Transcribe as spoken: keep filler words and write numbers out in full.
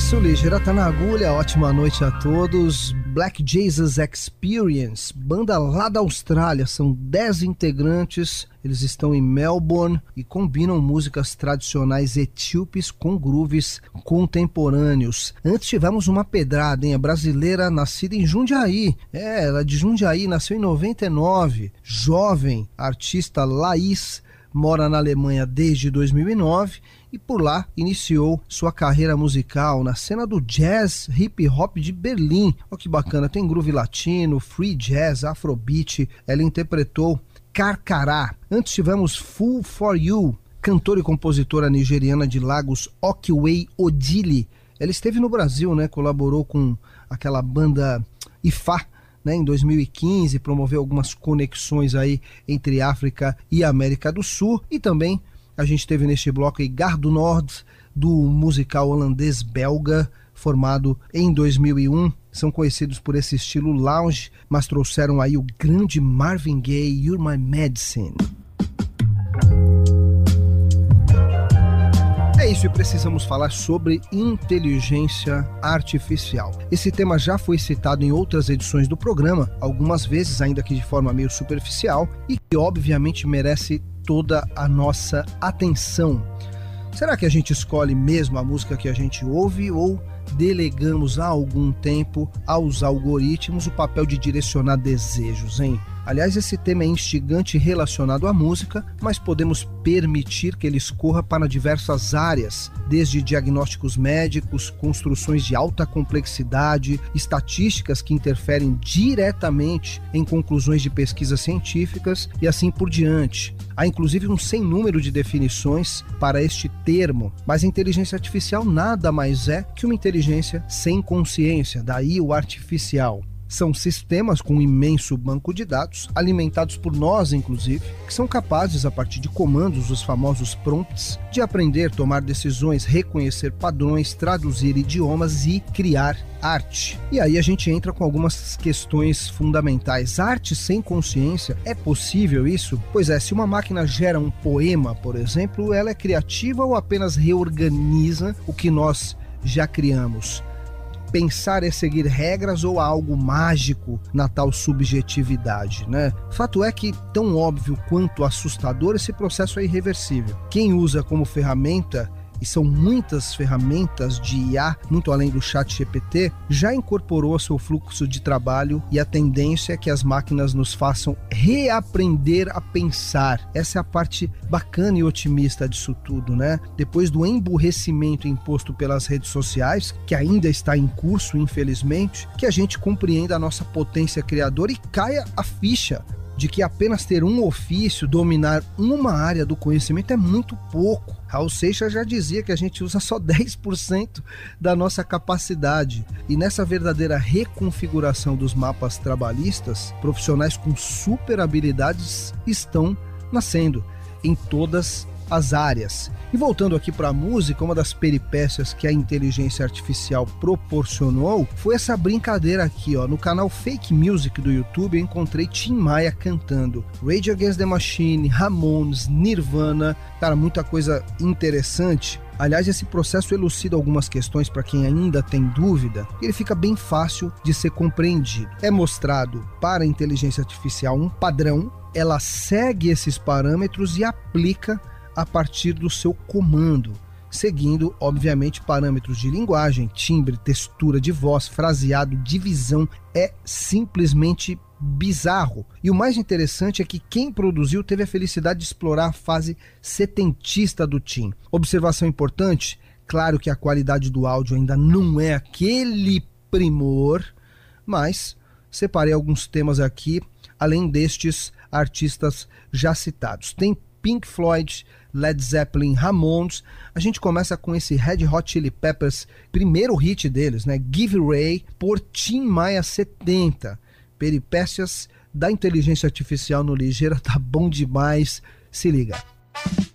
isso, Ligeira tá na agulha, ótima noite a todos. Black Jesus Experience, banda lá da Austrália, são dez integrantes, eles estão em Melbourne e combinam músicas tradicionais etíopes com grooves contemporâneos. Antes tivemos uma pedrada, hein? A brasileira nascida em Jundiaí, é, ela é de Jundiaí, nasceu em noventa e nove, jovem, artista Laís, mora na Alemanha desde dois mil e nove e por lá iniciou sua carreira musical na cena do jazz hip hop de Berlim. Olha que bacana, tem groove latino, free jazz, afrobeat. Ela interpretou Karkara. Antes tivemos Fool for You, cantora e compositora nigeriana de Lagos, Okiwei Odili. Ela esteve no Brasil, né? Colaborou com aquela banda Ifá, né, em dois mil e quinze, promoveu algumas conexões aí entre África e América do Sul. E também a gente teve neste bloco aí Gardo Nord, do musical holandês-belga, formado em dois mil e um. São conhecidos por esse estilo lounge, mas trouxeram aí o grande Marvin Gaye, You're My Medicine. É isso, e precisamos falar sobre inteligência artificial. Esse tema já foi citado em outras edições do programa, algumas vezes ainda que de forma meio superficial, e que obviamente merece toda a nossa atenção. Será que a gente escolhe mesmo a música que a gente ouve ou delegamos há algum tempo aos algoritmos o papel de direcionar desejos, hein? Aliás, esse tema é instigante relacionado à música, mas podemos permitir que ele escorra para diversas áreas, desde diagnósticos médicos, construções de alta complexidade, estatísticas que interferem diretamente em conclusões de pesquisas científicas e assim por diante. Há inclusive um sem número de definições para este termo, mas a inteligência artificial nada mais é que uma inteligência sem consciência, daí o artificial. São sistemas com um imenso banco de dados, alimentados por nós, inclusive, que são capazes, a partir de comandos, os famosos prompts, de aprender, tomar decisões, reconhecer padrões, traduzir idiomas e criar arte. E aí a gente entra com algumas questões fundamentais. Arte sem consciência, é possível isso? Pois é, se uma máquina gera um poema, por exemplo, ela é criativa ou apenas reorganiza o que nós já criamos? Pensar é seguir regras ou há algo mágico na tal subjetividade, né? Fato é que, tão óbvio quanto assustador, esse processo é irreversível. Quem usa como ferramenta, e são muitas ferramentas de I A, muito além do chat G P T, já incorporou ao seu fluxo de trabalho e a tendência é que as máquinas nos façam reaprender a pensar. Essa é a parte bacana e otimista disso tudo, né? Depois do emburrecimento imposto pelas redes sociais, que ainda está em curso, infelizmente, que a gente compreenda a nossa potência criadora e caia a ficha de que apenas ter um ofício, dominar uma área do conhecimento é muito pouco. Raul Seixas já dizia que a gente usa só dez por cento da nossa capacidade. E nessa verdadeira reconfiguração dos mapas trabalhistas, profissionais com super habilidades estão nascendo em todas as áreas. E voltando aqui para a música, uma das peripécias que a inteligência artificial proporcionou foi essa brincadeira aqui, ó. No canal Fake Music do YouTube eu encontrei Tim Maia cantando Rage Against the Machine, Ramones, Nirvana, cara, muita coisa interessante. Aliás, esse processo elucida algumas questões para quem ainda tem dúvida, e ele fica bem fácil de ser compreendido. É mostrado para a inteligência artificial um padrão, ela segue esses parâmetros e aplica a partir do seu comando, seguindo, obviamente, parâmetros de linguagem, timbre, textura de voz, fraseado, divisão. É simplesmente bizarro. E o mais interessante é que quem produziu teve a felicidade de explorar a fase setentista do Tim. Observação importante, claro que a qualidade do áudio ainda não é aquele primor, mas separei alguns temas aqui, além destes artistas já citados. Tem Pink Floyd, Led Zeppelin, Ramones. A gente começa com esse Red Hot Chili Peppers, primeiro hit deles, né? Give Ray, por Tim Maia setenta. Peripécias da inteligência artificial no Ligeira, tá bom demais. Se liga.